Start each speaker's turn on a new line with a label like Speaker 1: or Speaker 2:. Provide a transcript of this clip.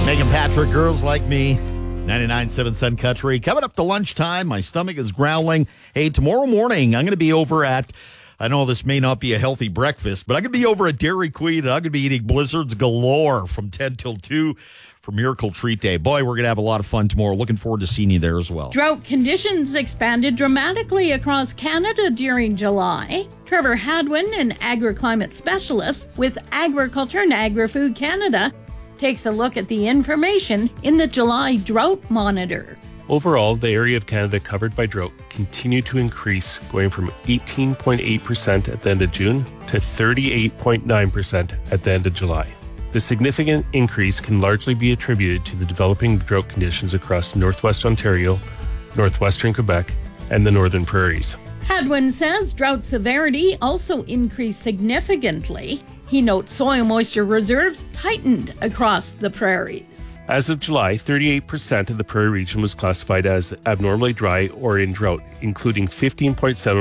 Speaker 1: Megan Patrick, Girls Like Me, 99.7 Sun Country. Coming up to lunchtime, my stomach is growling. Hey, tomorrow morning, I'm going to be over at, I know this may not be a healthy breakfast, but I'm going to be over at Dairy Queen. I'm going to be eating blizzards galore from 10 till 2 for Miracle Treat Day. Boy, we're going to have a lot of fun tomorrow. Looking forward to seeing you there as well.
Speaker 2: Drought conditions expanded dramatically across Canada during July. Trevor Hadwin, an agriclimate specialist with Agriculture and Agri-Food Canada, takes a look at the information in the July Drought Monitor.
Speaker 3: Overall, the area of Canada covered by drought continued to increase, going from 18.8% at the end of June to 38.9% at the end of July. The significant increase can largely be attributed to the developing drought conditions across northwest Ontario, northwestern Quebec, and the northern prairies.
Speaker 2: Hadwin says drought severity also increased significantly. He notes soil moisture reserves tightened across the prairies.
Speaker 3: As of July, 38% of the prairie region was classified as abnormally dry or in drought, including 15.7%